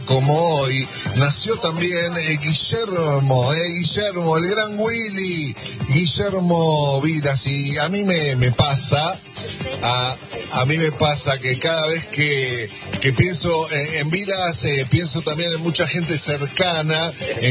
Como hoy, nació también Guillermo, el gran Willy, Guillermo Vilas, y a mí me pasa, a mí me pasa que cada vez que pienso en Vilas, pienso también en mucha gente cercana,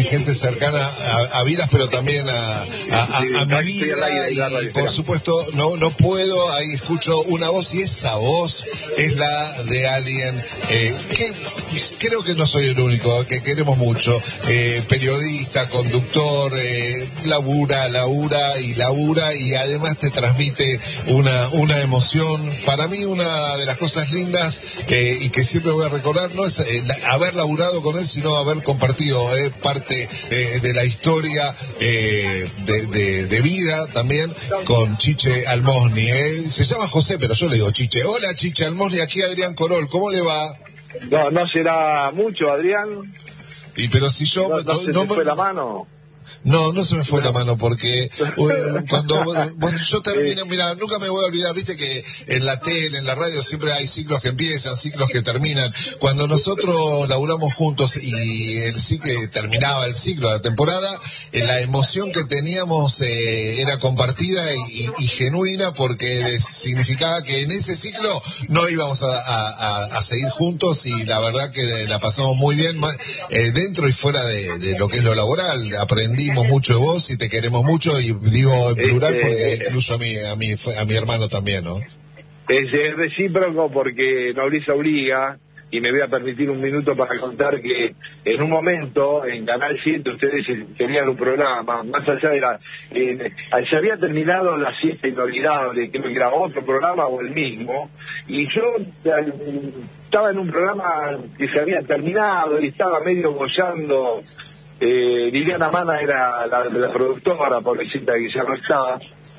a Vilas, pero también a mi vida, y por supuesto no puedo, ahí escucho una voz, y esa voz es la de alguien que creo que no soy el único, que queremos mucho, periodista, conductor, labura, y además te transmite una emoción. Para mí una de las cosas lindas, y que siempre voy a recordar, no es haber laburado con él, sino haber compartido parte de la historia de vida también con Chiche Almosni. Se llama José, pero yo le digo Chiche. Hola Chiche Almosni, aquí Adrián Corol, ¿cómo le va? No será mucho, Adrián. Pero si yo no me fue la mano. No se me fue la mano, porque cuando yo termino, mira, nunca me voy a olvidar, viste que en la tele, en la radio siempre hay ciclos que empiezan, ciclos que terminan. Cuando nosotros laburamos juntos y terminaba el ciclo, la temporada, la emoción que teníamos era compartida y genuina, porque significaba que en ese ciclo no íbamos a seguir juntos, y la verdad que la pasamos muy bien, dentro y fuera de lo que es lo laboral. Aprendimos mucho de vos y te queremos mucho, y digo en plural porque incluso a mi hermano también, ¿no? Es recíproco, porque nobleza obliga, y me voy a permitir un minuto para contar que en un momento en Canal 7 ustedes tenían un programa, más allá de se había terminado La Siesta Inolvidable, creo que era otro programa o el mismo, y yo estaba en un programa que se había terminado y estaba medio gollando. Liliana Mana era la productora, pobrecita, que ya no estaba,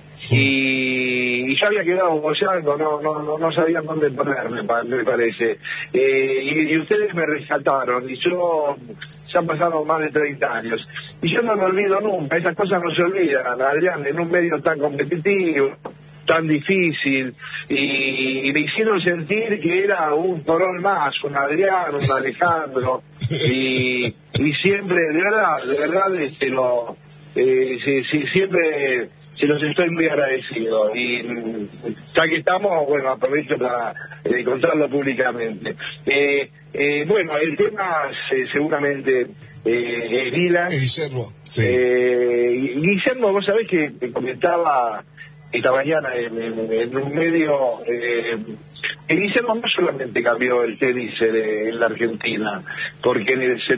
y yo había quedado bollando, no sabían dónde ponerme, me parece, y ustedes me rescataron, y yo, ya pasaron más de 30 años, y yo no me olvido nunca, esas cosas no se olvidan, Adrián, en un medio tan competitivo, tan difícil, y me hicieron sentir que era un Corol más, un Adrián, un Alejandro, y siempre, de verdad, siempre se los estoy muy agradecido, y ya que estamos, bueno, aprovecho para contarlo públicamente. Bueno, el tema seguramente es Vilas. Guillermo, sí. Guillermo, vos sabés que te comentaba esta mañana en un medio, Guillermo no solamente cambió el tenis en la Argentina, porque en el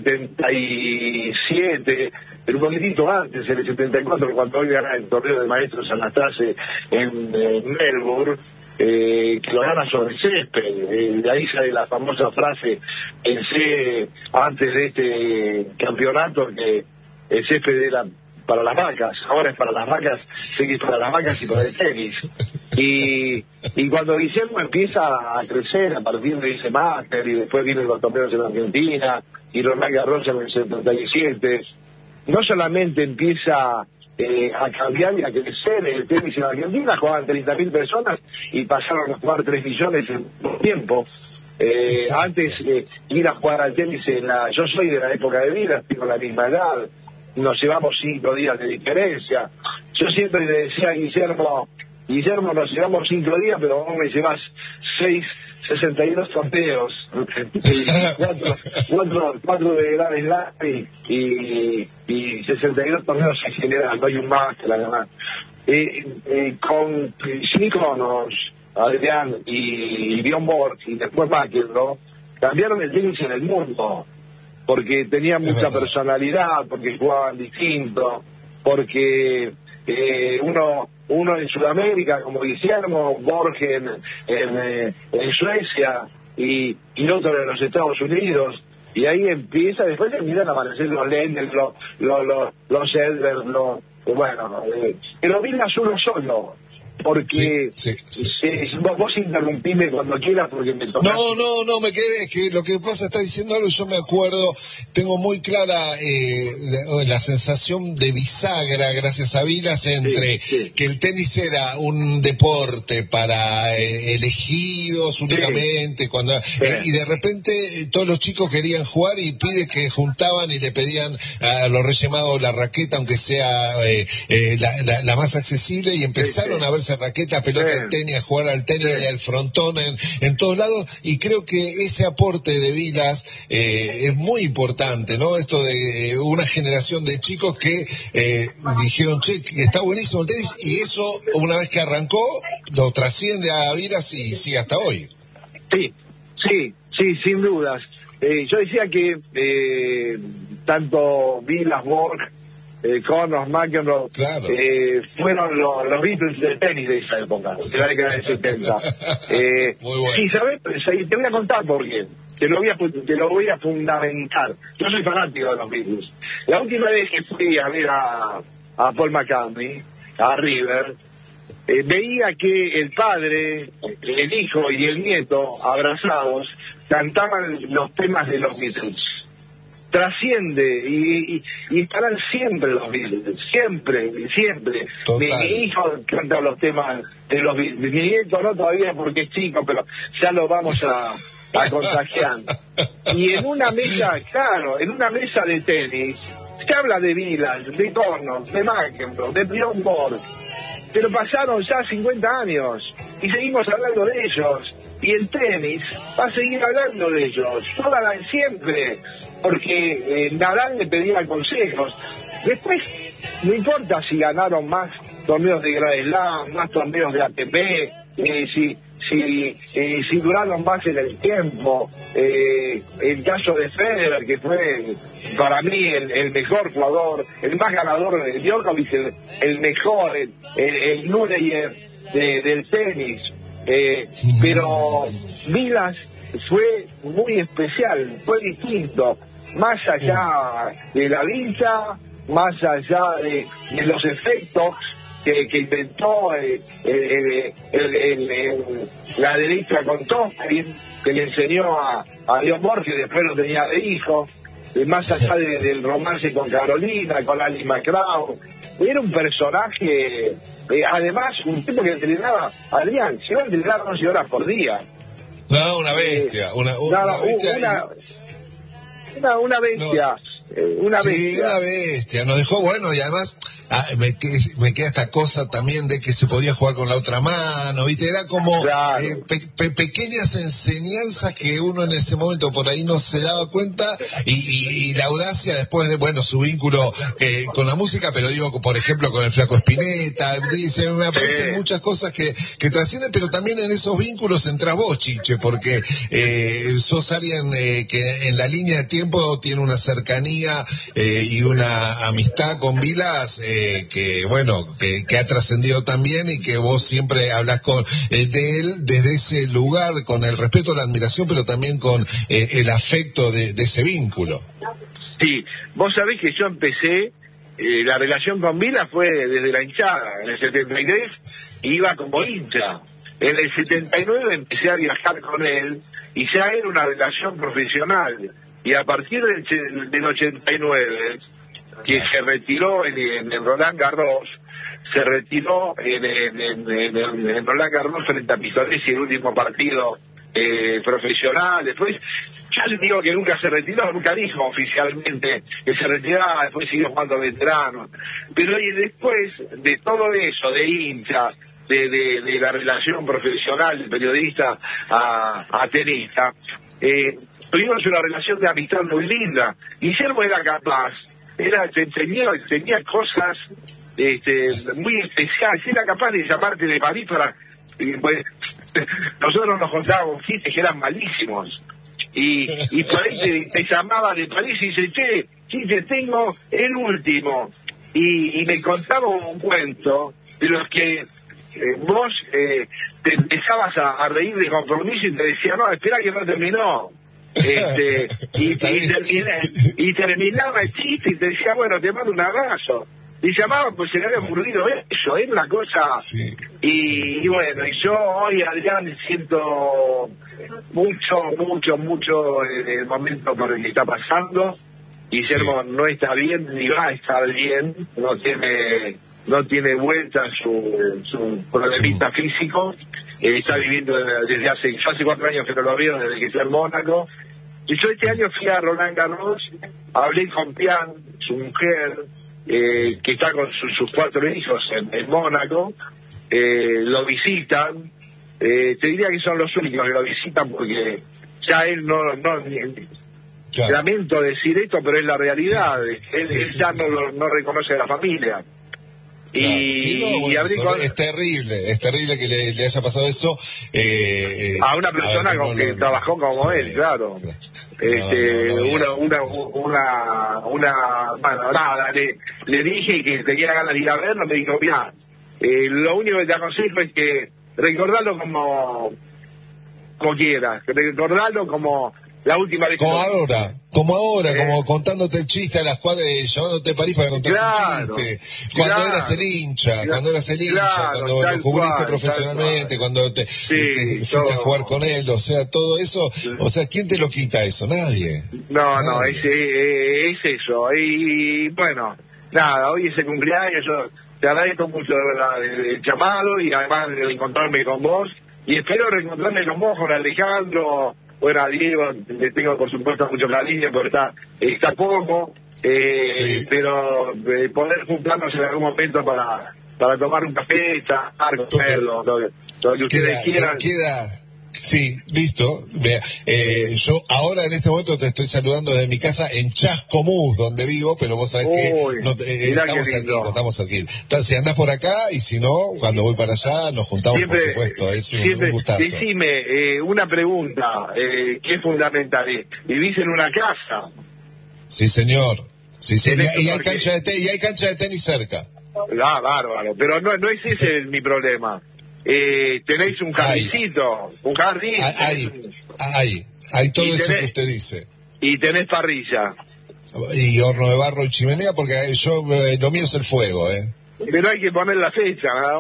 77, pero un poquitito antes, en el 74, cuando hoy gana el torneo de maestros Anastase en Melbourne, que lo gana sobre césped, de ahí sale la famosa frase, pensé antes de este campeonato que el césped era para las vacas, ahora es para las vacas, sé que es para las vacas y para el tenis. Y cuando Guillermo empieza a crecer a partir de ese máster, y después vienen los torneos en Argentina, y Roland Garros en el 77, no solamente empieza a cambiar y a crecer el tenis en Argentina, jugaban 30.000 personas y pasaron a jugar 3 millones en poco tiempo. Antes ir a jugar al tenis yo soy de la época de vida, tengo la misma edad, nos llevamos 5 días de diferencia. Yo siempre le decía a Guillermo, nos llevamos 5 días, pero vos me llevas 62 torneos, 4 de Grand Slam y 62 torneos en general, no hay un máster además. Con Síconos, Adrián y Bjorn Borg, y después McEnroe, cambiaron el tenis en el mundo, porque tenían mucha personalidad, porque jugaban distinto, porque uno en Sudamérica, como Guillermo, Borges en Suecia, y otro en los Estados Unidos, y ahí empieza, después empiezan a aparecer los Lendl, los Edler, bueno, pero Vilas uno solo, porque sí. vos interrumpime cuando quieras porque me toca. No, me quedé, que lo que pasa, está diciendo algo, yo me acuerdo, tengo muy clara la sensación de bisagra, gracias a Vilas, entre que el tenis era un deporte para elegidos únicamente, y de repente todos los chicos querían jugar y pide que juntaban y le pedían a los Reyes Magos la raqueta, aunque sea la más accesible, y empezaron a verse raqueta, pelota de tenis, a jugar al tenis y al frontón en todos lados, y creo que ese aporte de Vilas es muy importante, ¿no? Esto de una generación de chicos que dijeron, che, está buenísimo el tenis, y eso, una vez que arrancó, lo trasciende a Vilas y sigue hasta hoy. Sí, sin dudas. Yo decía que tanto Vilas, Borg, Connors, McEnroe, claro, fueron los Beatles del tenis de esa época, de la década del 70. Muy bueno. Sí, ¿sabes? Te voy a contar por qué. Te lo voy a fundamentar. Yo soy fanático de los Beatles. La última vez que fui a ver a Paul McCartney, a River, veía que el padre, el hijo y el nieto, abrazados, cantaban los temas de los Beatles. Trasciende y estarán siempre los Beatles, siempre. Mi hijo canta los temas de los Beatles, mi nieto no todavía porque es chico, pero ya lo vamos a contagiar. Y en una mesa de tenis, se habla de Vilas, de Connors, de McEnroe, de Bjorn Borg, pero pasaron ya 50 años y seguimos hablando de ellos, y el tenis va a seguir hablando de ellos, siempre, porque Nadal le pedía consejos. Después, no importa si ganaron más torneos de Grand Slam, más torneos de ATP, si duraron más en el tiempo. El caso de Federer, que fue para mí el mejor jugador, el más ganador de Djokovic, el mejor, el Nureyev del tenis. Pero Vilas fue muy especial, fue distinto, más allá de la vista, más allá de los efectos que inventó la derecha con Toscano, que le enseñó a Dios Borges, que después lo tenía de hijo, más allá del romance con Carolina, con Alice McGraw. Era un personaje, además un tipo que entrenaba, Adrián, se iba a entrenar 12 horas por día. No, una bestia, una bestia. Una bestia. Una bestia, nos dejó, bueno, y además me queda esta cosa también de que se podía jugar con la otra mano, ¿viste? Era como pequeñas enseñanzas que uno en ese momento por ahí no se daba cuenta, y la audacia después de, bueno, su vínculo con la música, pero digo, por ejemplo, con el Flaco Spinetta, me aparecen muchas cosas que trascienden, pero también en esos vínculos entras vos, Chiche, porque sos alguien que en la línea de tiempo tiene una cercanía y una amistad con Vilas que ha trascendido también, y que vos siempre hablas de él desde ese lugar, con el respeto, la admiración, pero también con el afecto de ese vínculo. Sí, vos sabés que yo empecé, la relación con Vilas fue desde la hinchada. En el 73 iba como hincha, en el 79 empecé a viajar con él y ya era una relación profesional. Y a partir del 89, que se retiró en Roland Garros, se retiró en Roland Garros frente a Pistolesi, el último partido profesional. Después, ya les digo que nunca se retiró, nunca dijo oficialmente que se retiraba, después siguió jugando veteranos. Pero después de todo eso, de hincha, de la relación profesional del periodista a tenista, tuvimos una relación de amistad muy linda. Guillermo era capaz, tenía cosas muy especiales, era capaz de llamarte de París para... pues, nosotros nos contábamos chistes que eran malísimos, y por ahí te llamaba de París y dice, che, tengo el último, y me contaba un cuento de los que vos te empezabas a reír de compromiso y te decía, no, espera que no terminó. Y terminaba el chiste y te decía, bueno, te mando un abrazo. Y llamaban, pues se le había ocurrido eso, era una cosa... Sí. Y bueno, y yo hoy, Adrián, siento mucho el momento por el que está pasando. Guillermo no está bien, ni va a estar bien, no tiene vuelta su problemita físico. Está viviendo desde hace 4 años que no lo veo, desde que está en Mónaco. Y yo este año fui a Roland Garros, hablé con Pian, su mujer, que está con sus 4 hijos en Mónaco, lo visitan. Te diría que son los únicos que lo visitan porque ya él no Claro. lamento decir esto, pero es la realidad. Él ya no reconoce a la familia. Claro. Y hablé es terrible que le haya pasado eso a una persona con que trabajó como él, claro. Bueno, nada, le dije que tenía ganas de ir a verlo, me dijo, mira, lo único que te aconsejo es que recordarlo como quieras, recordarlo como la última vez. Como ahora, como contándote el chiste a las cuadras, llevándote a París para contarte un chiste. Cuando eras el hincha, cuando lo cubriste profesionalmente, cuando te fuiste a jugar con él, o sea, todo eso, o sea, ¿quién te lo quita eso? Nadie. No, es eso. Y bueno, nada, hoy es el cumpleaños, yo te agradezco mucho de verdad el llamado y además de encontrarme con vos, y espero reencontrarme con vos, con Alejandro. Bueno, a Diego le tengo por supuesto mucho cariño, porque está poco, pero poder juntarnos en algún momento para tomar un café, estar, comer, lo que ustedes quieran. Sí, listo. Yo ahora en este momento te estoy saludando desde mi casa en Chascomús, donde vivo, pero vos sabés que estamos cerquita. Entonces, si andás por acá, y si no, cuando voy para allá, nos juntamos, por supuesto. Es un gustazo. Decime, una pregunta que es fundamental. ¿Vivís en una casa? Sí, señor. Sí, y hay cancha de tenis cerca. Ah, bárbaro. Pero no es ese mi problema. Tenéis un jardincito, un jardín. Hay todo eso que usted dice. Y tenés parrilla. Y horno de barro y chimenea, porque lo mío es el fuego, Pero hay que poner la fecha, nada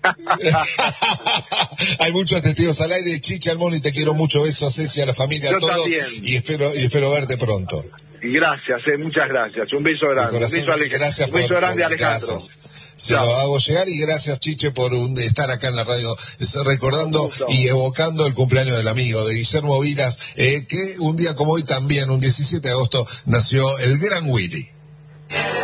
más. Hay muchos testigos al aire. Chicha Almoni, te quiero mucho. Beso a Ceci, a la familia, a todos. También. Y espero verte pronto. Gracias, muchas gracias. Un beso grande. Un beso, gracias, un beso grande, Alejandro. Gracias. Se lo hago llegar, y gracias, Chiche, por estar acá en la radio recordando y evocando el cumpleaños del amigo de Guillermo Vilas, que un día como hoy también, un 17 de agosto, nació el gran Willy.